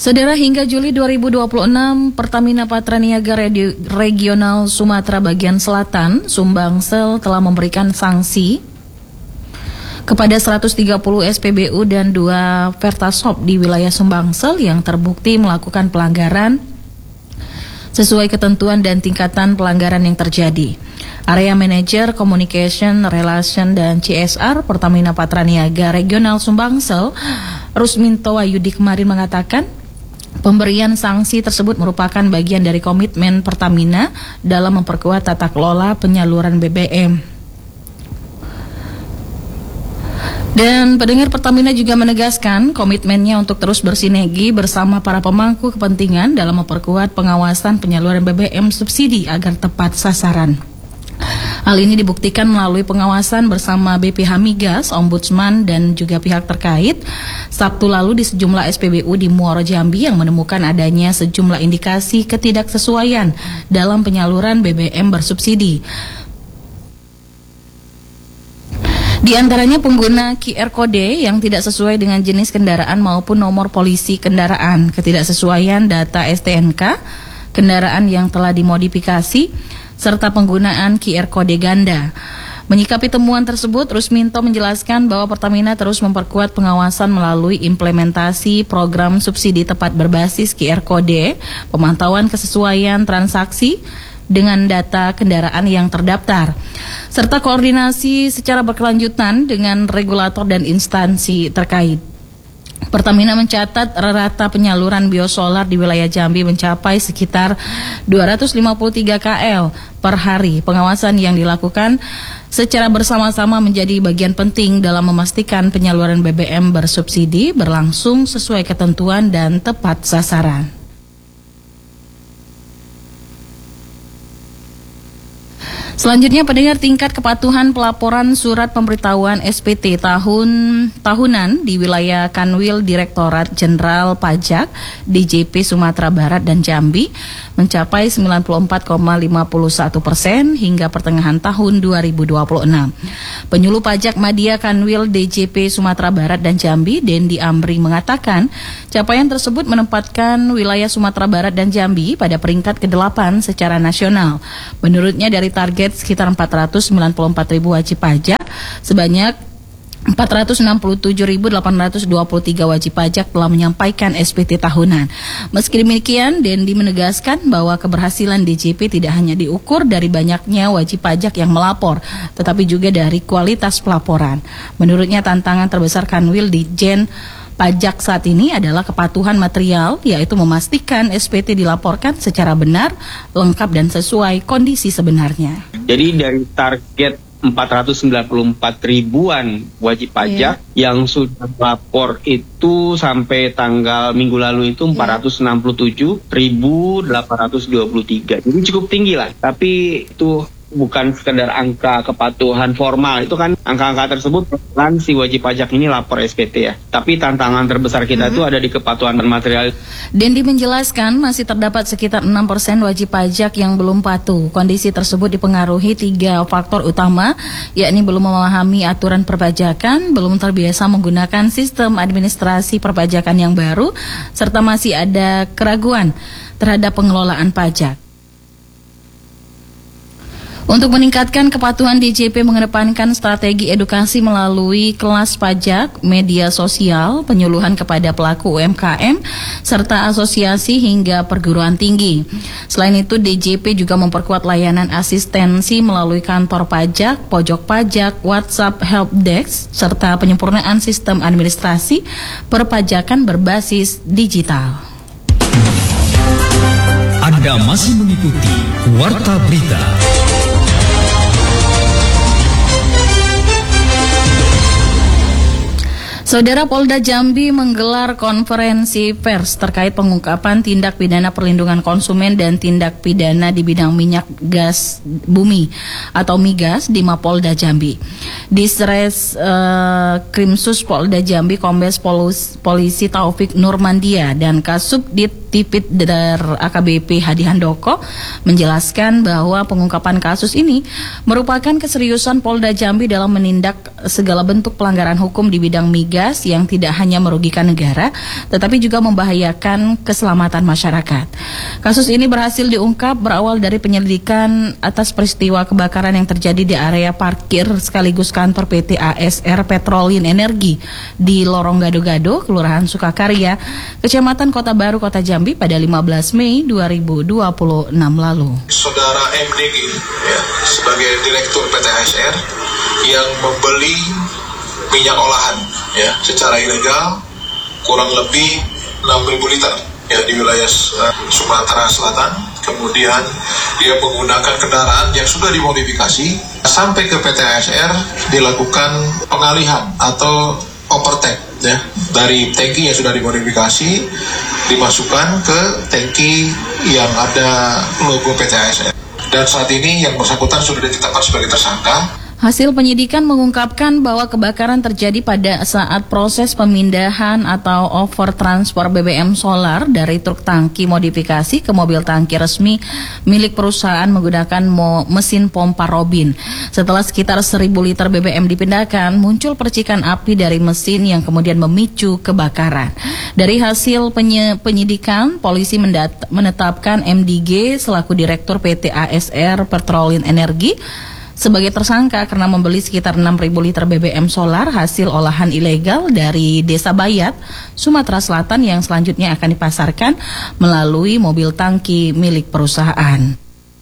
Saudara, hingga Juli 2026, Pertamina Patraniaga Regional Sumatera Bagian Selatan, Sumbangsel, telah memberikan sanksi kepada 130 SPBU dan 2 Pertasop di wilayah Sumbangsel yang terbukti melakukan pelanggaran sesuai ketentuan dan tingkatan pelanggaran yang terjadi. Area Manager Communication, Relation, dan CSR Pertamina Patraniaga Regional Sumbangsel, Rusminto Wayudi kemarin mengatakan, pemberian sanksi tersebut merupakan bagian dari komitmen Pertamina dalam memperkuat tata kelola penyaluran BBM. Dan pendengar, Pertamina juga menegaskan komitmennya untuk terus bersinergi bersama para pemangku kepentingan dalam memperkuat pengawasan penyaluran BBM subsidi agar tepat sasaran. Hal ini dibuktikan melalui pengawasan bersama BPH Migas, Ombudsman, dan juga pihak terkait Sabtu lalu di sejumlah SPBU di Muaro Jambi yang menemukan adanya sejumlah indikasi ketidaksesuaian dalam penyaluran BBM bersubsidi. Di antaranya pengguna QR Code yang tidak sesuai dengan jenis kendaraan maupun nomor polisi kendaraan, ketidaksesuaian data STNK, kendaraan yang telah dimodifikasi, serta penggunaan QR Code ganda. Menyikapi temuan tersebut, Rusminto menjelaskan bahwa Pertamina terus memperkuat pengawasan melalui implementasi program subsidi tepat berbasis QR Code, pemantauan kesesuaian transaksi dengan data kendaraan yang terdaftar, serta koordinasi secara berkelanjutan dengan regulator dan instansi terkait. Pertamina mencatat rata penyaluran biosolar di wilayah Jambi mencapai sekitar 253 KL per hari. Pengawasan yang dilakukan secara bersama-sama menjadi bagian penting dalam memastikan penyaluran BBM bersubsidi berlangsung sesuai ketentuan dan tepat sasaran. Selanjutnya, pendengar, tingkat kepatuhan pelaporan surat pemberitahuan SPT tahunan di wilayah Kanwil Direktorat Jenderal Pajak DJP Sumatera Barat dan Jambi mencapai 94,51% hingga pertengahan tahun 2026. Penyuluh pajak Madya Kanwil DJP Sumatera Barat dan Jambi, Dendi Amri, mengatakan capaian tersebut menempatkan wilayah Sumatera Barat dan Jambi pada peringkat ke-8 secara nasional. Menurutnya, dari target sekitar 494.000 wajib pajak, sebanyak 467.823 wajib pajak telah menyampaikan SPT tahunan. Meski demikian, Dendi menegaskan bahwa keberhasilan DJP tidak hanya diukur dari banyaknya wajib pajak yang melapor, tetapi juga dari kualitas pelaporan. Menurutnya, tantangan terbesar Kanwil Ditjen Pajak saat ini adalah kepatuhan material, yaitu memastikan SPT dilaporkan secara benar, lengkap, dan sesuai kondisi sebenarnya. Jadi dari target 494 ribuan wajib pajak yang sudah lapor itu sampai tanggal minggu lalu itu 467.823. Jadi cukup tinggi lah, tapi itu bukan sekedar angka kepatuhan formal, itu kan angka-angka tersebut kan si wajib pajak ini lapor SPT ya. Tapi tantangan terbesar kita itu ada di kepatuhan material. Dendi menjelaskan masih terdapat sekitar 6% wajib pajak yang belum patuh. Kondisi tersebut dipengaruhi 3 faktor utama, yakni belum memahami aturan perpajakan, belum terbiasa menggunakan sistem administrasi perpajakan yang baru, serta masih ada keraguan terhadap pengelolaan pajak. Untuk meningkatkan kepatuhan, DJP mengedepankan strategi edukasi melalui kelas pajak, media sosial, penyuluhan kepada pelaku UMKM, serta asosiasi hingga perguruan tinggi. Selain itu, DJP juga memperkuat layanan asistensi melalui kantor pajak, pojok pajak, WhatsApp helpdesk, serta penyempurnaan sistem administrasi perpajakan berbasis digital. Anda masih mengikuti Warta Berita. Saudara, Polda Jambi menggelar konferensi pers terkait pengungkapan tindak pidana perlindungan konsumen dan tindak pidana di bidang minyak gas bumi atau migas di Mapolda Jambi. Disres Krimsus Polda Jambi Kombes Polisi Taufik Nurmandia dan Kasubdit Tipidder AKBP Hadi Handoko menjelaskan bahwa pengungkapan kasus ini merupakan keseriusan Polda Jambi dalam menindak segala bentuk pelanggaran hukum di bidang migas tegas yang tidak hanya merugikan negara, tetapi juga membahayakan keselamatan masyarakat. Kasus ini berhasil diungkap berawal dari penyelidikan atas peristiwa kebakaran yang terjadi di area parkir sekaligus kantor PT ASR Petrolin Energi di Lorong Gado-Gado, Kelurahan Sukakarya, Kecamatan Kota Baru, Kota Jambi pada 15 Mei 2026 lalu. Saudara MDG ya, sebagai Direktur PT ASR yang membeli minyak olahan ya secara ilegal kurang lebih 6.000 liter ya di wilayah Sumatera Selatan. Kemudian dia menggunakan kendaraan yang sudah dimodifikasi sampai ke PT ASR, dilakukan pengalihan atau overtake ya dari tangki yang sudah dimodifikasi dimasukkan ke tangki yang ada logo PT ASR. Dan saat ini yang bersangkutan sudah ditetapkan sebagai tersangka. Hasil penyidikan mengungkapkan bahwa kebakaran terjadi pada saat proses pemindahan atau overtransfer BBM solar dari truk tangki modifikasi ke mobil tangki resmi milik perusahaan menggunakan mesin pompa Robin. Setelah sekitar 1.000 liter BBM dipindahkan, muncul percikan api dari mesin yang kemudian memicu kebakaran. Dari hasil penyidikan, polisi menetapkan MDG selaku Direktur PT ASR Petrolin Energi sebagai tersangka karena membeli sekitar 6.000 liter BBM solar hasil olahan ilegal dari Desa Bayat, Sumatera Selatan yang selanjutnya akan dipasarkan melalui mobil tangki milik perusahaan.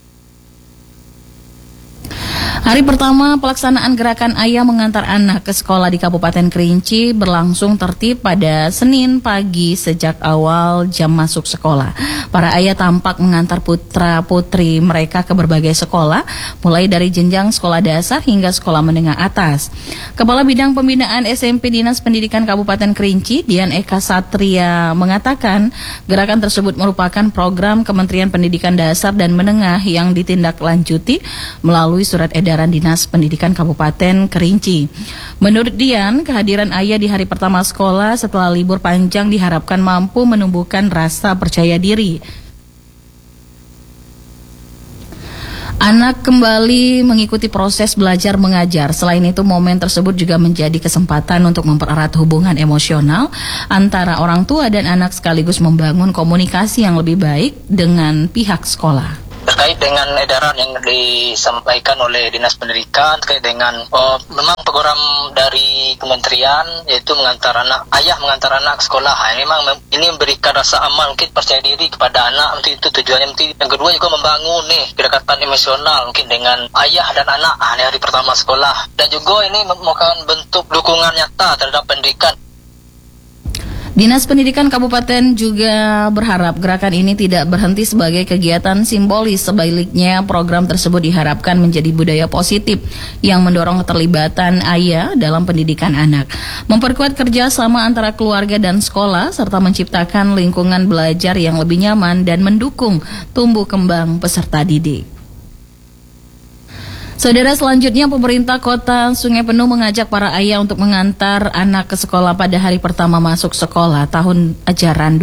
Hari pertama pelaksanaan gerakan ayah mengantar anak ke sekolah di Kabupaten Kerinci berlangsung tertib pada Senin pagi sejak awal jam masuk sekolah. Para ayah tampak mengantar putra-putri mereka ke berbagai sekolah, mulai dari jenjang sekolah dasar hingga sekolah menengah atas. Kepala Bidang Pembinaan SMP Dinas Pendidikan Kabupaten Kerinci, Dian Eka Satria, mengatakan gerakan tersebut merupakan program Kementerian Pendidikan Dasar dan Menengah yang ditindaklanjuti melalui surat edaran Dinas Pendidikan Kabupaten Kerinci. Menurut Dian, kehadiran ayah di hari pertama sekolah setelah libur panjang diharapkan mampu menumbuhkan rasa percaya diri. Anak kembali mengikuti proses belajar mengajar. Selain itu, momen tersebut juga menjadi kesempatan untuk mempererat hubungan emosional antara orang tua dan anak sekaligus membangun komunikasi yang lebih baik dengan pihak sekolah. Terkait dengan edaran yang disampaikan oleh Dinas Pendidikan terkait dengan memang program dari kementerian yaitu ayah mengantar anak ke sekolah. Memang ini memberikan rasa aman, mungkin percaya diri kepada anak, mungkin itu tujuannya. Yang kedua juga membangun kedekatan emosional mungkin dengan ayah dan anak di hari pertama sekolah, dan juga ini merupakan bentuk dukungan nyata terhadap pendidikan. Dinas Pendidikan Kabupaten juga berharap gerakan ini tidak berhenti sebagai kegiatan simbolis. Sebaliknya, program tersebut diharapkan menjadi budaya positif yang mendorong keterlibatan ayah dalam pendidikan anak, memperkuat kerjasama antara keluarga dan sekolah, serta menciptakan lingkungan belajar yang lebih nyaman dan mendukung tumbuh kembang peserta didik. Saudara, selanjutnya pemerintah Kota Sungai Penuh mengajak para ayah untuk mengantar anak ke sekolah pada hari pertama masuk sekolah tahun ajaran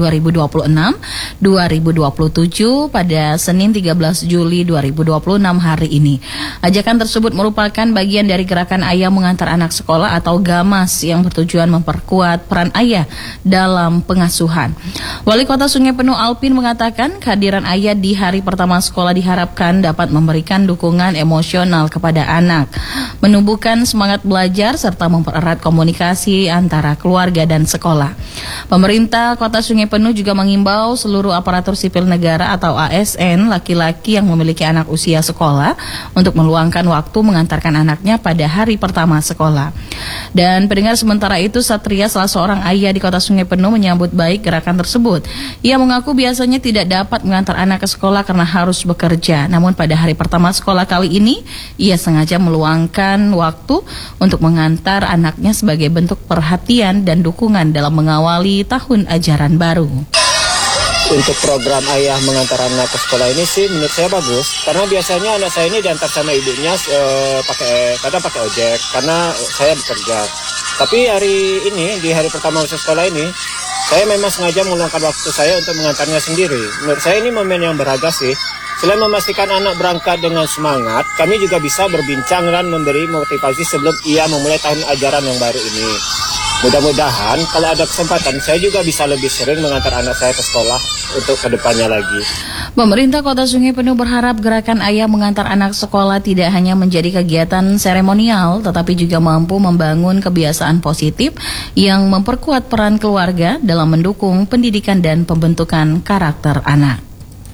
2026-2027 pada Senin 13 Juli 2026 hari ini. Ajakan tersebut merupakan bagian dari gerakan ayah mengantar anak sekolah atau GAMAS yang bertujuan memperkuat peran ayah dalam pengasuhan. Wali Kota Sungai Penuh Alpin mengatakan kehadiran ayah di hari pertama sekolah diharapkan dapat memberikan dukungan emosional kepada anak, menumbuhkan semangat belajar serta mempererat komunikasi antara keluarga dan sekolah. Pemerintah Kota Sungai Penuh juga mengimbau seluruh aparatur sipil negara atau ASN laki-laki yang memiliki anak usia sekolah untuk meluangkan waktu mengantarkan anaknya pada hari pertama sekolah. Dan pendengar, sementara itu Satria, salah seorang ayah di Kota Sungai Penuh, menyambut baik gerakan tersebut. Ia mengaku biasanya tidak dapat mengantar anak ke sekolah karena harus bekerja. Namun pada hari pertama sekolah kali ini, ia sengaja meluangkan waktu untuk mengantar anaknya sebagai bentuk perhatian dan dukungan dalam mengawali tahun ajaran baru. Untuk program ayah mengantar anak ke sekolah ini sih menurut saya bagus, karena biasanya anak saya ini diantar sama ibunya kadang pakai ojek karena saya bekerja. Tapi hari ini, di hari pertama masuk sekolah ini, saya memang sengaja meluangkan waktu saya untuk mengantarnya sendiri. Menurut saya ini momen yang berharga sih. Selain memastikan anak berangkat dengan semangat, kami juga bisa berbincang dan memberi motivasi sebelum ia memulai tahun ajaran yang baru ini. Mudah-mudahan kalau ada kesempatan saya juga bisa lebih sering mengantar anak saya ke sekolah untuk kedepannya lagi. Pemerintah Kota Sungai Penuh berharap gerakan ayah mengantar anak sekolah tidak hanya menjadi kegiatan seremonial, tetapi juga mampu membangun kebiasaan positif yang memperkuat peran keluarga dalam mendukung pendidikan dan pembentukan karakter anak.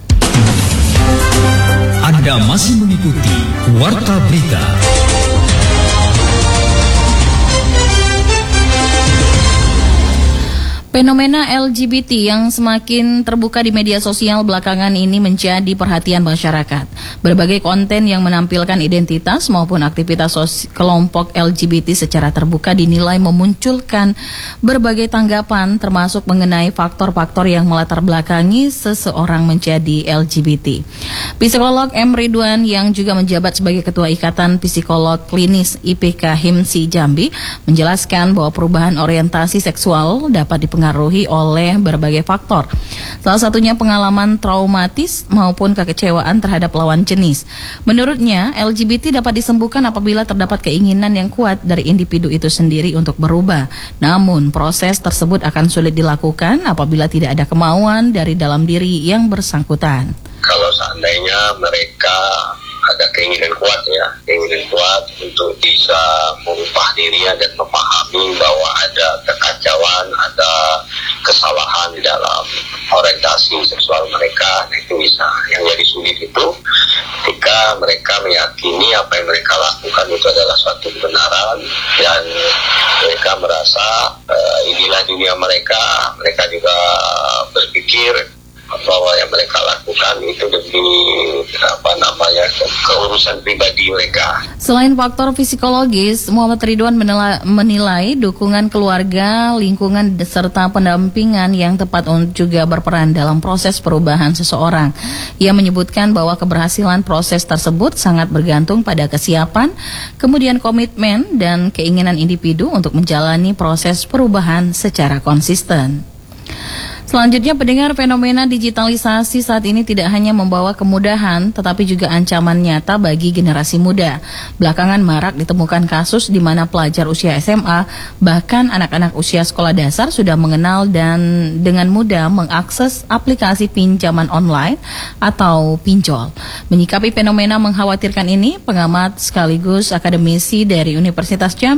Anda masih mengikuti Warta Berita. Fenomena LGBT yang semakin terbuka di media sosial belakangan ini menjadi perhatian masyarakat. Berbagai konten yang menampilkan identitas maupun aktivitas kelompok LGBT secara terbuka dinilai memunculkan berbagai tanggapan termasuk mengenai faktor-faktor yang melatar belakangi seseorang menjadi LGBT. Psikolog M. Ridwan yang juga menjabat sebagai Ketua Ikatan Psikolog Klinis IPK HIMSI Jambi menjelaskan bahwa perubahan orientasi seksual dapat dipengaruhi oleh berbagai faktor. Salah satunya pengalaman traumatis maupun kekecewaan terhadap lawan jenis. Menurutnya, LGBT dapat disembuhkan apabila terdapat keinginan yang kuat dari individu itu sendiri untuk berubah. Namun, proses tersebut akan sulit dilakukan apabila tidak ada kemauan dari dalam diri yang bersangkutan. Kalau seandainya mereka ada keinginan kuat untuk bisa mengubah diri dan memahami bahwa ada kekacauan, ada kesalahan di dalam orientasi seksual mereka, itu bisa. Yang jadi sulit itu ketika mereka meyakini apa yang mereka lakukan itu adalah suatu kebenaran dan mereka merasa inilah dunia mereka juga berpikir bahwa yang mereka lakukan itu demi keurusan pribadi mereka. Selain faktor psikologis, Muhammad Ridwan menilai dukungan keluarga, lingkungan serta pendampingan yang tepat juga berperan dalam proses perubahan seseorang. Ia menyebutkan bahwa keberhasilan proses tersebut sangat bergantung pada kesiapan, kemudian komitmen dan keinginan individu untuk menjalani proses perubahan secara konsisten. Selanjutnya, pendengar, fenomena digitalisasi saat ini tidak hanya membawa kemudahan, tetapi juga ancaman nyata bagi generasi muda. Belakangan marak ditemukan kasus di mana pelajar usia SMA, bahkan anak-anak usia sekolah dasar sudah mengenal dan dengan mudah mengakses aplikasi pinjaman online atau pinjol. Menyikapi fenomena mengkhawatirkan ini, pengamat sekaligus akademisi dari Universitas Jambi